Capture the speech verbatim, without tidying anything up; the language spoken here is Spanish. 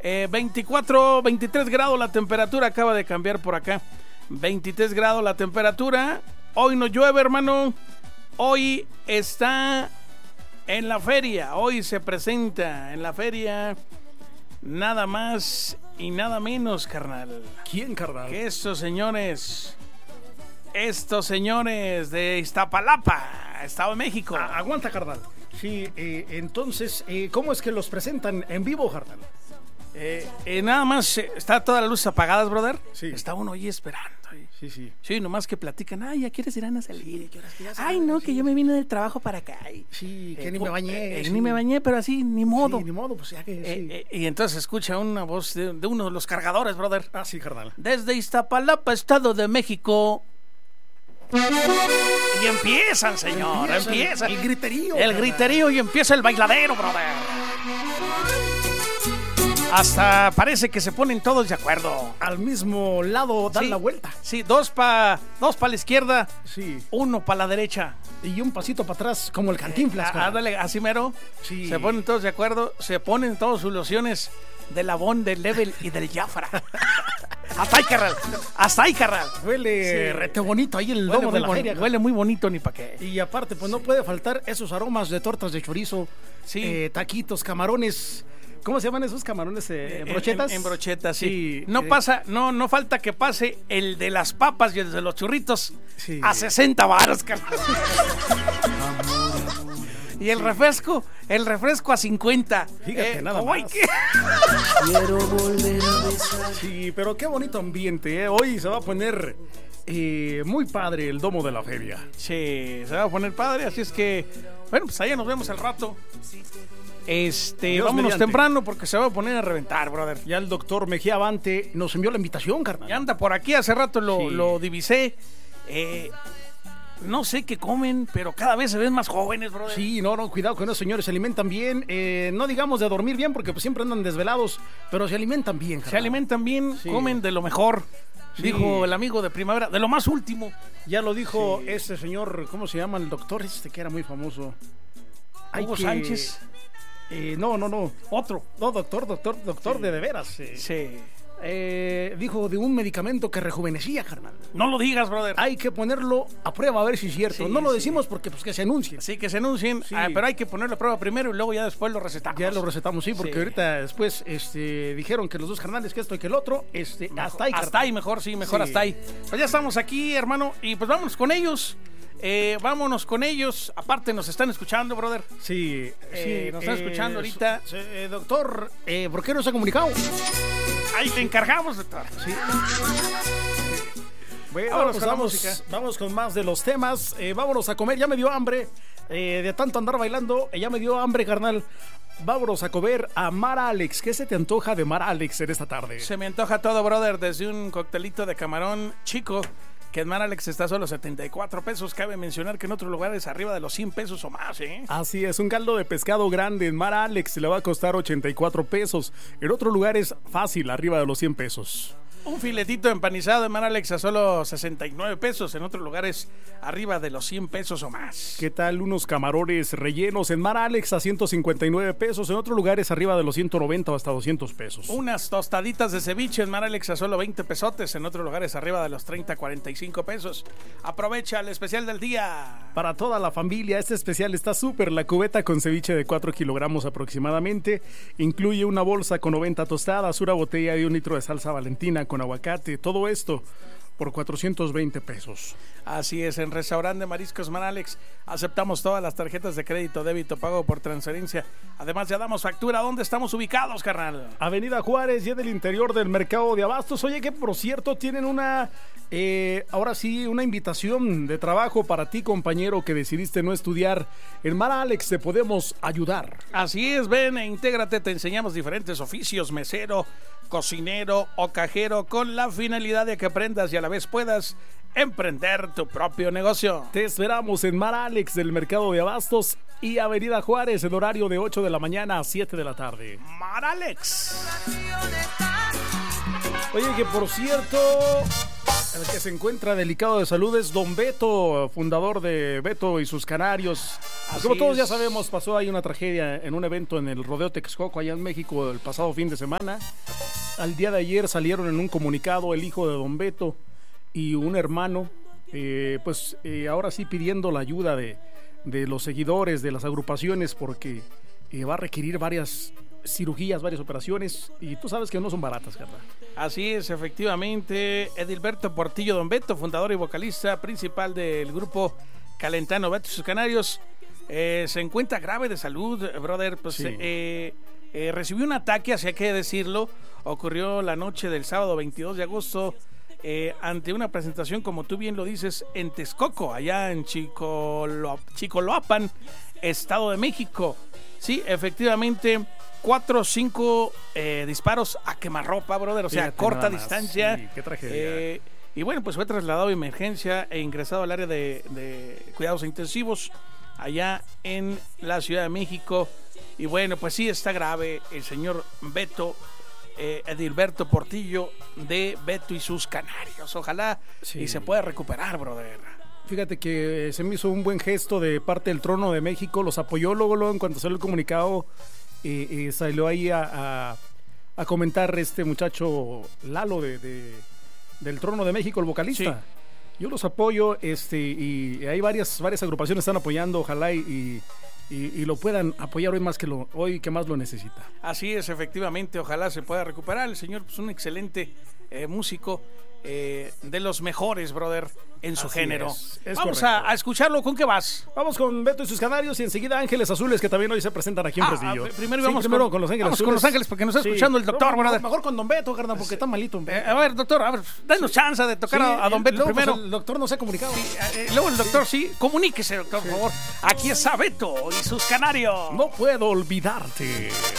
Eh, veinticuatro, veintitrés grados la temperatura, acaba de cambiar por acá. veintitrés grados la temperatura. Hoy no llueve, hermano. Hoy está en la feria. Hoy se presenta en la feria nada más y nada menos, carnal. ¿Quién, carnal? Que estos señores, estos señores de Iztapalapa, Estado de México. Ah, aguanta, carnal. Sí, eh, entonces, eh, ¿cómo es que los presentan en vivo, carnal? Eh, eh, nada más, eh, está todas las luces apagadas, brother. Sí. Está uno ahí esperando. eh. Sí, sí. Sí, nomás que platican. Ay, ¿a qué horas irán a salir? Sí, ¿qué horas que ya Ay, salen? no, Sí. que yo me vine del trabajo para acá. y- Sí, que eh, ni me bañé. eh, eh, sí. Ni me bañé, pero así, ni modo. Sí, ni modo, pues ya que sí. Eh, eh, y entonces escucha una voz de, de uno de los cargadores, brother. Ah, sí, carnal. Desde Iztapalapa, Estado de México. Y empiezan, señor, Empieza empiezan. El griterío. El carnal. griterío y empieza el bailadero, brother. Hasta parece que se ponen todos de acuerdo. Al mismo lado dan Sí, la vuelta. Sí, dos para dos pa la izquierda, Sí. uno para la derecha. Y un pasito para atrás, como el Cantinflas. Ah, carnal. ándale, así mero. Sí. Se ponen todos de acuerdo, se ponen todos sus lociones del Avon, del Level y del Jafra. Hasta ahí, carnal. Hasta ahí, carnal. Huele Sí. rete bonito ahí el Huele domo muy, de la boni- feria. huele muy bonito, ni pa' qué. Y aparte, pues no puede faltar esos aromas de tortas de chorizo, Sí. eh, taquitos, camarones. ¿Cómo se llaman esos camarones? Eh, En- ¿Brochetas? En, en brochetas, sí. Sí, no eh, pasa, no, no falta que pase el de las papas y el de los churritos Sí. a sesenta varos, carnal. Y el refresco, el refresco a cincuenta. Fíjate, nada ¿cómo hay más. que- Sí, pero qué bonito ambiente, ¿eh? Hoy se va a poner eh, muy padre el domo de la feria. Sí, se va a poner padre, así es que, bueno, pues allá nos vemos al rato. Este, Dios vámonos mediante. temprano porque se va a poner a reventar, brother. Ya el doctor Mejía Avante nos envió la invitación, carnal. Ya anda por aquí, hace rato lo, Sí. lo divisé. Eh, no sé qué comen, pero cada vez se ven más jóvenes, brother. Sí, no, no, cuidado con esos señores, se alimentan bien. eh, no digamos de dormir bien porque pues siempre andan desvelados, pero se alimentan bien, Se carnal. alimentan bien, Sí. comen de lo mejor. Sí. Dijo el amigo de Primavera, de lo más último. Ya lo dijo Sí. ese señor, ¿cómo se llama? El doctor este que era muy famoso. Hay Hugo que- Sánchez. Eh, no, no, no. Otro. No, doctor, doctor, doctor Sí. de de veras. eh. Sí. Eh, dijo de un medicamento que rejuvenecía, carnal. No lo digas, brother. Hay que ponerlo a prueba a ver si es cierto. Sí, no lo sí. decimos porque pues que se anuncie. Así que se anuncien, Sí. ah, pero hay que ponerle a prueba primero y luego ya después lo recetamos. Ya lo recetamos, sí, porque Sí. ahorita después este, dijeron que los dos carnales, que esto y que el otro, este, Mejor- hasta ahí. Hasta carnal. ahí, mejor, sí, mejor Sí. hasta ahí. Pues ya estamos aquí, hermano, y pues vámonos con ellos. Eh, vámonos con ellos. Aparte, nos están escuchando, brother. Sí, Eh, sí. nos están escuchando ahorita. su- eh, doctor, eh, ¿por qué no se ha comunicado? Ahí te encargamos, doctor. Sí. Bueno, Vámonos pues con la vamos, música. vamos con más de los temas. Eh, vámonos a comer. Ya me dio hambre eh, de tanto andar bailando. eh, ya me dio hambre, carnal. Vámonos a comer a Mara Alex. ¿Qué se te antoja de Mara Alex en esta tarde? Se me antoja todo, brother, desde un coctelito de camarón chico, que en Mar Alex está solo setenta y cuatro pesos. Cabe mencionar que en otros lugares arriba de los cien pesos o más, ¿eh? Así es, un caldo de pescado grande en Mara Alex le va a costar ochenta y cuatro pesos. En otros lugares, fácil, arriba de los cien pesos. Un filetito empanizado en Mar Alex a solo sesenta y nueve pesos. En otros lugares arriba de los cien pesos o más. ¿Qué tal unos camarones rellenos en Mara Alex a ciento cincuenta y nueve pesos? En otros lugares arriba de los ciento noventa o hasta doscientos pesos. Unas tostaditas de ceviche en Mar Alex a solo veinte pesotes. En otros lugares arriba de los treinta, cuarenta y cinco pesos. Aprovecha el especial del día. Para toda la familia, este especial está súper. La cubeta con ceviche de cuatro kilogramos aproximadamente. Incluye una bolsa con noventa tostadas, una botella de un litro de salsa Valentina con aguacate. Todo esto por cuatrocientos veinte pesos. Así es, en Restaurante Mariscos Mar Alex aceptamos todas las tarjetas de crédito, débito, pago por transferencia. Además ya damos factura. ¿Dónde estamos ubicados, carnal? Avenida Juárez, y del interior del mercado de Abastos. Oye, que por cierto tienen una, eh, ahora sí, una invitación de trabajo para ti, compañero, que decidiste no estudiar. En Mar Alex te podemos ayudar. Así es, ven e intégrate, te enseñamos diferentes oficios, mesero, cocinero o cajero, con la finalidad de que aprendas y a la vez puedas emprender tu propio negocio. Te esperamos en Mar Alex del mercado de Abastos y Avenida Juárez en horario de ocho de la mañana a siete de la tarde. Mar Alex. Oye, que por cierto, el que se encuentra delicado de salud es Don Beto, fundador de Beto y sus Canarios. Pues como todos ya sabemos, pasó ahí una tragedia en un evento en el Rodeo Texcoco, allá en México, el pasado fin de semana. Al día de ayer salieron en un comunicado el hijo de Don Beto y un hermano, eh, pues eh, ahora sí pidiendo la ayuda de, de los seguidores, de las agrupaciones, porque eh, va a requerir varias cirugías, varias operaciones, y tú sabes que no son baratas, carnal. Así es, efectivamente. Edilberto Portillo Don Beto, fundador y vocalista principal del grupo Calentano Beto y sus Canarios, eh, se encuentra grave de salud, brother. Pues sí. eh, eh, recibió un ataque, así hay que decirlo. Ocurrió la noche del sábado veintidós de agosto eh, ante una presentación, como tú bien lo dices, en Texcoco, allá en Chicolo, Chicoloapan, Estado de México. Sí, efectivamente, cuatro o cinco eh, disparos a quemarropa, brother, o sea, a corta distancia. Sí, qué tragedia. Eh, y bueno, pues fue trasladado a emergencia e ingresado al área de, de cuidados intensivos allá en la Ciudad de México. Y bueno, pues sí está grave el señor Beto, eh, Edilberto Portillo de Beto y sus Canarios. Ojalá sí. y se pueda recuperar, brother. Fíjate que se me hizo un buen gesto de parte del Trono de México, los apoyó luego, luego en cuanto salió el comunicado, eh, eh, salió ahí a, a, a comentar este muchacho Lalo de, de, del Trono de México, el vocalista. Sí. Yo los apoyo, este, y hay varias, varias agrupaciones que están apoyando, ojalá y, y, y lo puedan apoyar hoy más que lo, hoy que más lo necesita. Así es, efectivamente, ojalá se pueda recuperar. El señor es pues, un excelente eh, músico. Eh, de los mejores, brother, en su Así género. Es, es Vamos a, a escucharlo. ¿Con qué vas? Vamos con Beto y sus Canarios y enseguida Ángeles Azules, que también hoy se presentan aquí en ah, Fresnillo. Ah, primero sí, vamos primero con, con los Ángeles vamos Azules. con los Ángeles, porque nos está escuchando sí. el doctor, no, brother. Mejor con Don Beto, carnal, porque está malito. Eh, a ver, doctor, a ver, danos sí. chance de tocar sí, a, a Don Beto luego, primero. Pues, el doctor no se ha comunicado. Sí, eh, luego el doctor, sí, sí. comuníquese, doctor, sí. por favor. Aquí está Beto y sus Canarios. No puedo olvidarte.